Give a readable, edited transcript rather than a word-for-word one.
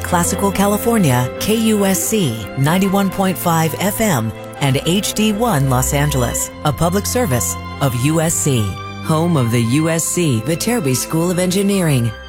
Classical California, KUSC 91.5 FM, and HD1 Los Angeles, a public service of USC, home of the USC Viterbi School of Engineering.